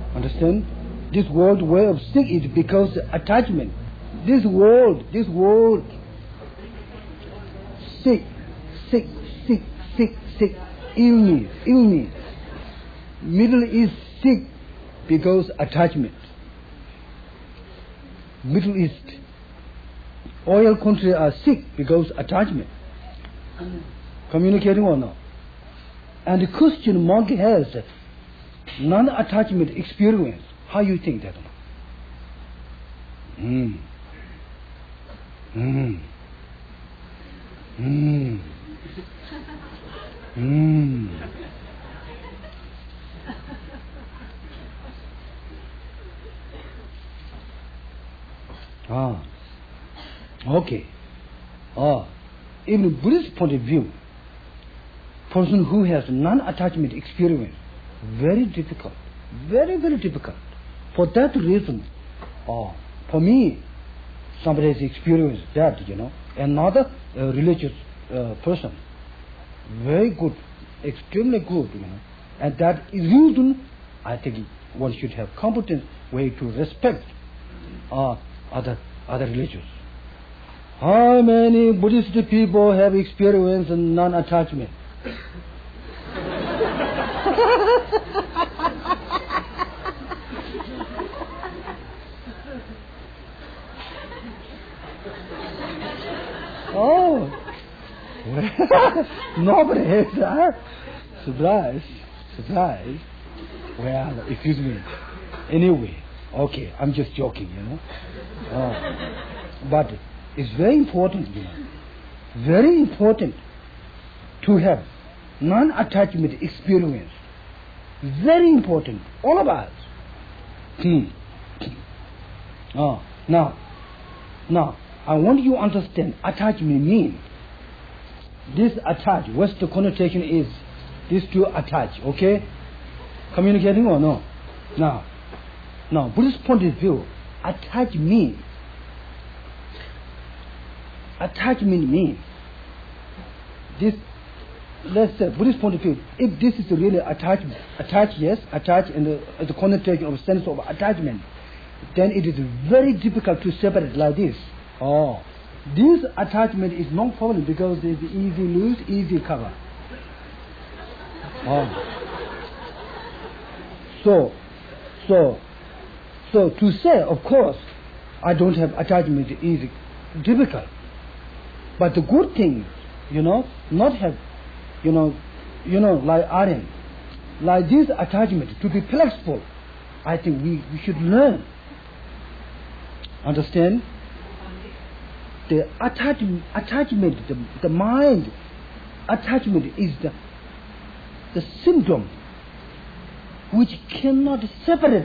Understand? This world way of sick is because attachment. This world, sick, illness. Middle East sick because attachment. Middle East, oil countries are sick because attachment. Communicating or not? And the Christian monk has non-attachment experience. How you think that? Okay. In Buddhist point of view, person who has non-attachment experience, very difficult, very, very difficult. For that reason, for me, somebody has experienced that, another religious person, very good, extremely good, and that is reason I think one should have competent way to respect other religions. How many Buddhist people have experienced non-attachment? Nobody has that. Surprise. Well, excuse me. Anyway, okay, I'm just joking, But it's very important, very important to have non-attachment experience. Very important, all of us. Now, I want you to understand attachment means. This attach, what's the connotation is? This to attach, okay? Communicating or no? Now, Buddhist point of view, attachment means this. Let's say Buddhist point of view, if this is really attachment, attach and the connotation of sense of attachment, then it is very difficult to separate like this. This attachment is no problem because it's easy lose, easy cover. So to say, of course, I don't have attachment is difficult. But the good thing, not have, like Aryan, like this attachment to be flexible. I think we should learn. Understand? The attachment, the mind attachment is the symptom which cannot separate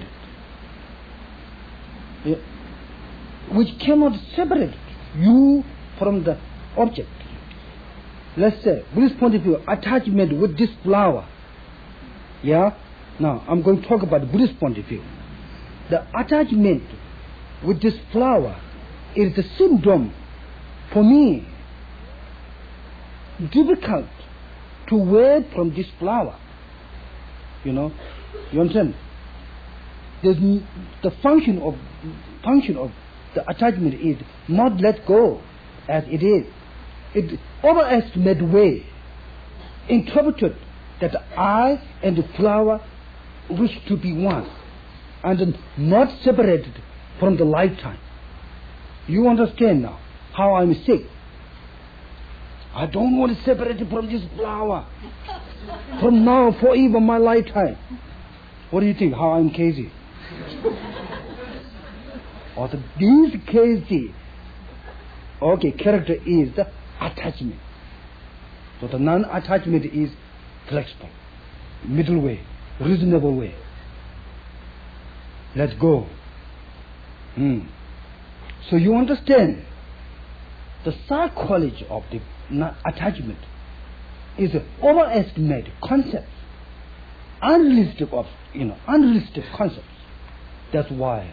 you from the object. Let's say, Buddhist point of view, attachment with this flower. Yeah? Now, I'm going to talk about the Buddhist point of view. The attachment with this flower is the symptom. For me, difficult to wait from this flower. You understand? The function of the attachment is not let go as it is. It overestimate way interpreted that I and the flower wish to be one and not separated from the lifetime. You understand now how I'm sick? I don't want to separate from this flower from now forever my lifetime. What do you think? How I'm crazy? Or this crazy character is the attachment. So the non-attachment is flexible, middle way, reasonable way. Let go. So you understand the psychology of the attachment is an overestimated concept, unrealistic concepts. That's why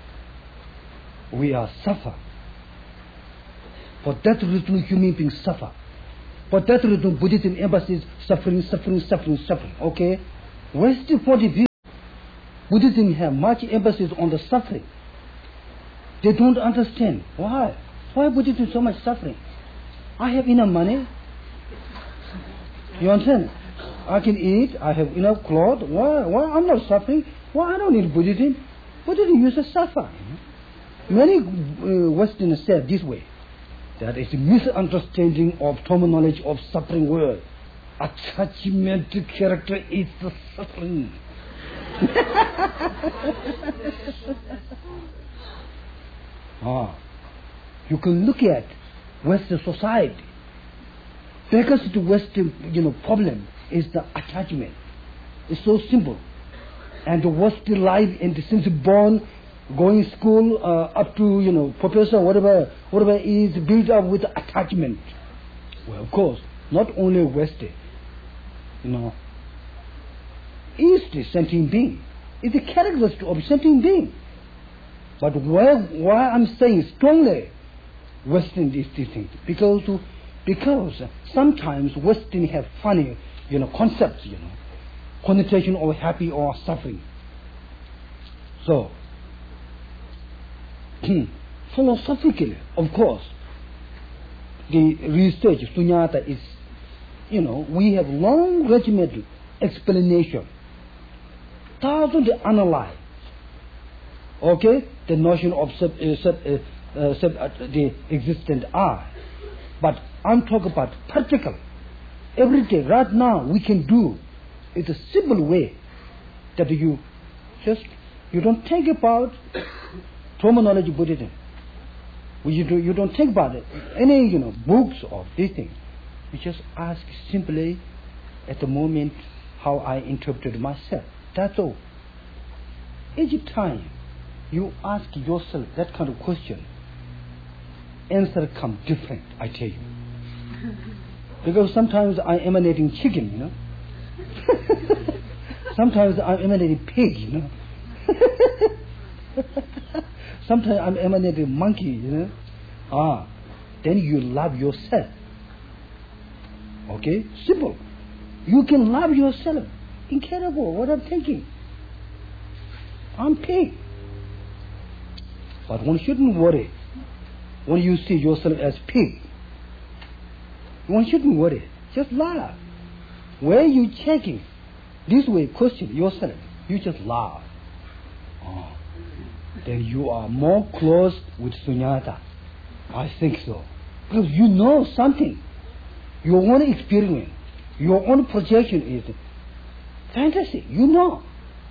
we are suffer. For that reason, human beings suffer. For that reason, Buddhism emphasizes suffering. Okay? Where's the point of view? Buddhism have much emphasis on the suffering. They don't understand why. Why Buddhism so much suffering? I have enough money. You understand? I can eat. I have enough clothes. Why I'm not suffering? Why I don't need Buddhism? Buddhism used to suffer. Many Westerners say this way. That is a misunderstanding of terminology of suffering word. Attachment to character is the suffering. You can look at Western society. Because the Western problem is the attachment. It's so simple. And the Western life, and since born, going school up to professor, whatever is built up with attachment. Well, of course, not only Western, East is sentient being. It's a characteristic of sentient being. But why I'm saying strongly Western is distinct? Because sometimes Western have funny, concepts, connotation of happy or suffering. So, philosophically, of course, the research, Sunyata is, we have long regimented explanation, thousands analyze, the notion of the existent I. But I'm talking about practical. Every day, right now, we can do. It's a simple way that you don't think about terminology Buddhism. You don't think about it. Any books or this thing. You just ask simply at the moment how I interpreted myself. That's all. Each time you ask yourself that kind of question, answer comes different, I tell you. Because sometimes I'm emanating chicken, Sometimes I'm emanating pig, Sometimes I'm emanating monkey, Then you love yourself. Okay? Simple. You can love yourself. Incredible what I'm thinking. I'm pig. But one shouldn't worry when you see yourself as pig. One shouldn't worry. Just laugh. Where you checking? This way, question yourself. You just laugh. Then you are more close with Sunyata. I think so. Because you know something. Your own experience, your own projection is fantasy. You know.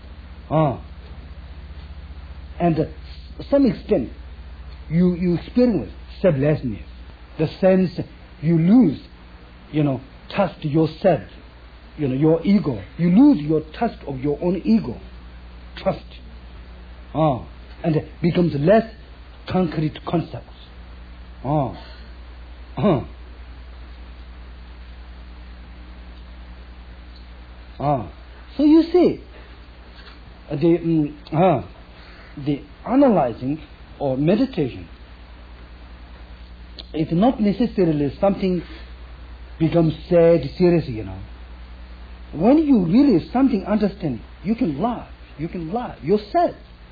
And to some extent, you experience selflessness. The sense you lose, trust yourself, your ego. You lose your trust of your own ego. Trust. And it becomes less concrete concepts. So you see, the analyzing or meditation is not necessarily something becomes sad, serious, When you really something understand, you can laugh yourself.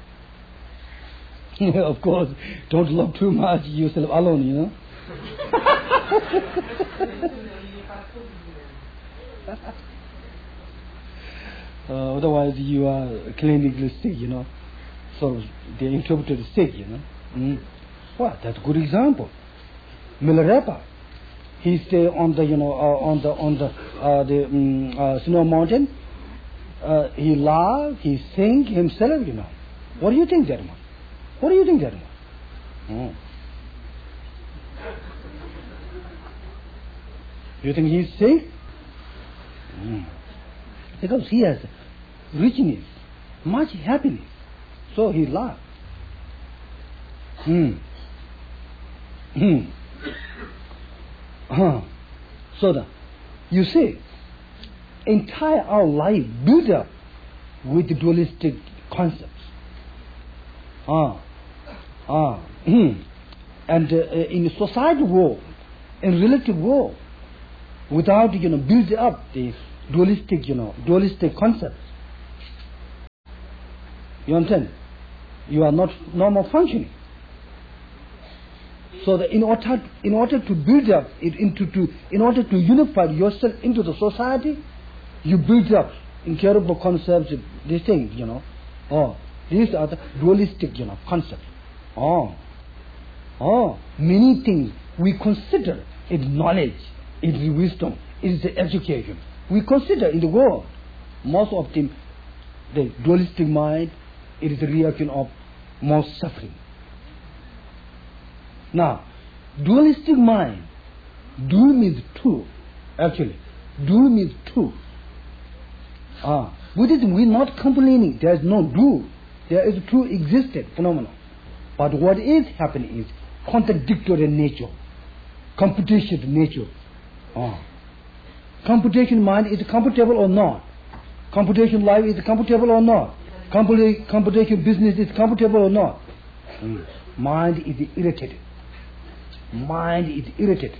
Of course, don't love too much yourself alone, Otherwise you are clinically sick, So they interpreted sick, Well, that's a good example. Milarepa, he stay on the, snow mountain. He laugh, he sing himself, What do you think, Dharma? What do you think, Dharma? You think he's sick? Because he has richness, much happiness. So he laughs. So that you see, entire our life built up with dualistic concepts. And in society world, in relative world, without build up the dualistic concepts, You understand? You are not normal functioning. So that in order to build up in order to unify yourself into the society, you build up incurable concepts, these things, these are the dualistic, concepts. Many things we consider it knowledge, it is wisdom, it is education. We consider in the world, most of them, the dualistic mind, it is the reaction of more suffering. Now, dualistic mind, dual means two, actually. Dual means two. Buddhism, we're not complaining, there is no dual. There is two existed phenomenon. But what is happening is contradictory nature, competition nature. Computation mind is comfortable or not? Computation life is comfortable or not? Computation business is comfortable or not? Mind is irritated. Mind is irritated.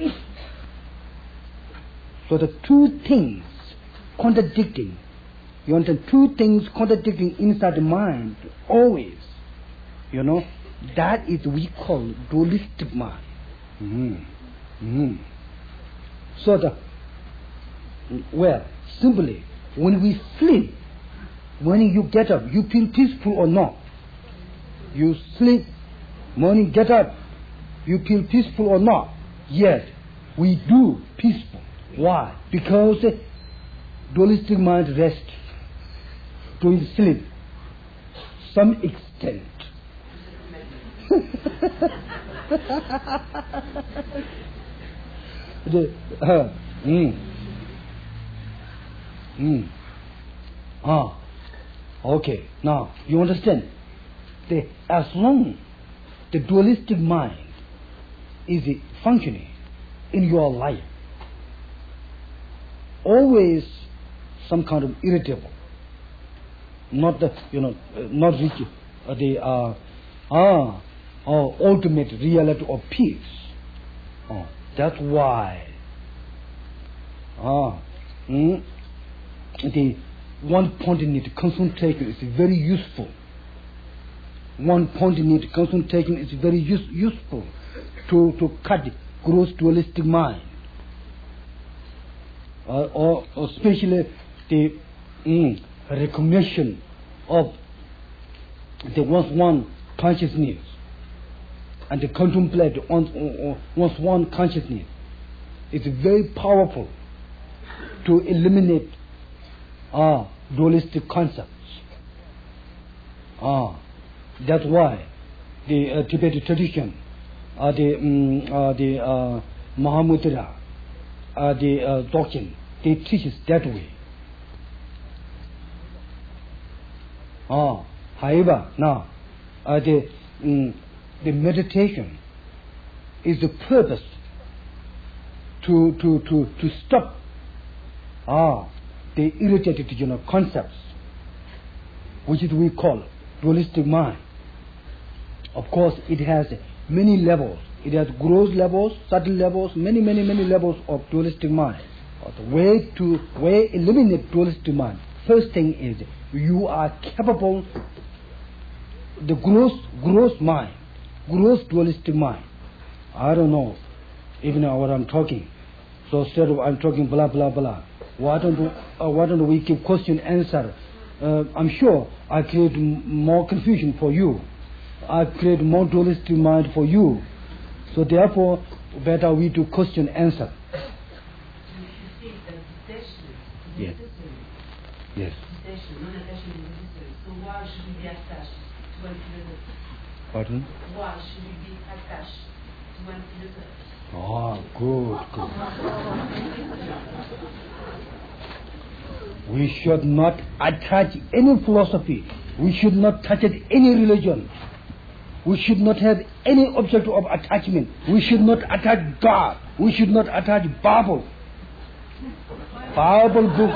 So the two things contradicting, you understand, two things contradicting inside the mind, always, that is we call dualistic mind. So simply, when we sleep, when you get up, you feel peaceful or not? You sleep, morning get up, you feel peaceful or not? Yes, we do peaceful. Why? Because dualistic mind rests during sleep, some extent. Okay, now you understand. As long the dualistic mind is functioning in your life, always some kind of irritable, not reach the ultimate reality of peace. That's why the one point in it, concentration, is very useful. One point in it, concentration, is very useful to cut gross dualistic mind, or especially the recognition of the one's one consciousness and to contemplate one's one consciousness. It's very powerful to eliminate dualistic concepts. That's why the Tibetan tradition, the Mahamudra, the doctrine, they teach us that way. However, now the meditation is the purpose to stop the irritated concepts, which is we call dualistic mind. Of course, it has many levels. It has gross levels, subtle levels, many levels of dualistic mind. The way to eliminate dualistic mind, first thing is you are capable, the gross mind, gross dualistic mind. I don't know even what I'm talking. So instead of I'm talking blah blah blah, why don't we give question answer? I'm sure I create more confusion for you. I create more dualistic mind for you. So therefore, better we do question answer. Yes. Yes. So why should we be attached to one philosophy? Pardon? Why should we be attached to one philosophy? Good. We should not attach any philosophy. We should not touch any religion. We should not have any object of attachment. We should not attach God. We should not attach Bible book.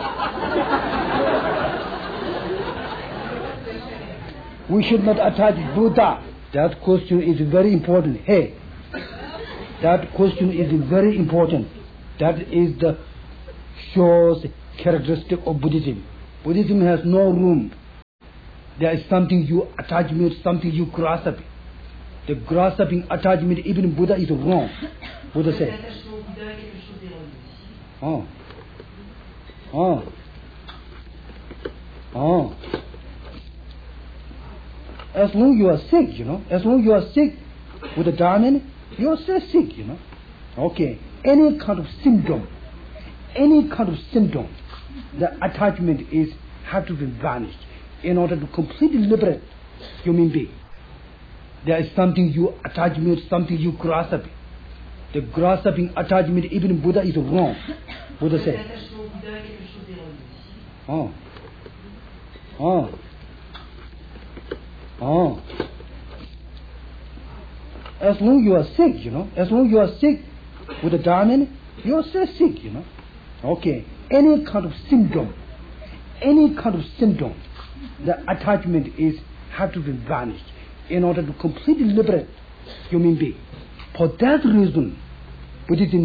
We should not attach Buddha. That question is very important. Hey, that question is very important. That is the shows characteristic of Buddhism. Buddhism has no room. There is something you attachment, something you grasping. The grasping attachment, even Buddha is wrong. Buddha said. L'attachement au Bouddha est quelque chose d'erroné. As long you are sick, as long you are sick with the Dharma, you are still sick, Okay. Any kind of symptom, the attachment have to be vanished in order to completely liberate human being. There is something you attachment, something you grasping. The grasping attachment, even Buddha is wrong. Buddha said. L'attachement au Bouddha est quelque chose d'erroné. As long you are sick, as long you are sick with the Dharma, you are still sick, Okay. Any kind of symptom, the attachment have to be vanished in order to completely liberate human being. For that reason, Buddhism